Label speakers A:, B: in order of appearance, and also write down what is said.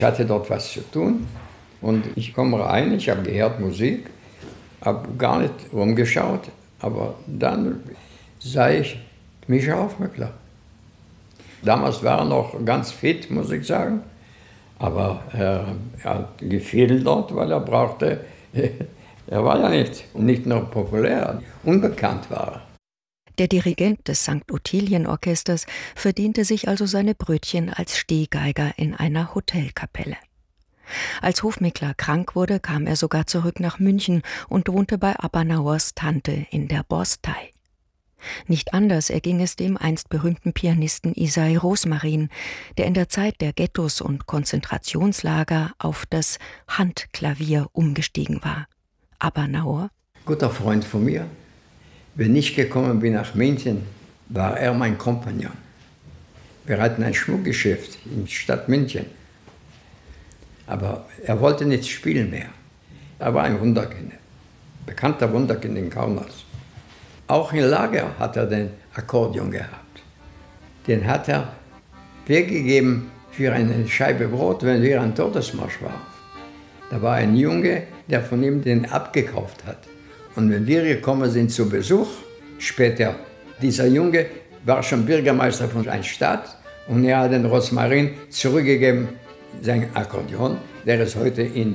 A: Ich hatte dort was zu tun und ich komme rein, ich habe gehört Musik, habe gar nicht rumgeschaut, aber dann sah ich Micha Hofmöckler. Damals war er noch ganz fit, muss ich sagen, aber er gefiel dort, weil er brauchte, er war ja nicht nur populär, unbekannt war er.
B: Der Dirigent des St. Ottilien-Orchesters verdiente sich also seine Brötchen als Stehgeiger in einer Hotelkapelle. Als Hofmeckler krank wurde, kam er sogar zurück nach München und wohnte bei Abbernauers Tante in der Borstei. Nicht anders erging es dem einst berühmten Pianisten Isai Rosmarin, der in der Zeit der Ghettos und Konzentrationslager auf das Handklavier umgestiegen war. Abbernauer:
A: Guter Freund von mir. Wenn ich gekommen bin nach München, war er mein Kompagnon. Wir hatten ein Schmuckgeschäft in der Stadt München. Aber er wollte nicht spielen mehr. Er war ein Wunderkind, bekannter Wunderkind in Kaunas. Auch im Lager hat er den Akkordeon gehabt. Den hat er weggegeben für eine Scheibe Brot, wenn wir an Todesmarsch waren. Da war ein Junge, der von ihm den abgekauft hat. Und wenn wir gekommen sind zu Besuch, später, dieser Junge war schon Bürgermeister von einer Stadt und er hat den Rosmarin zurückgegeben, sein Akkordeon, der ist heute in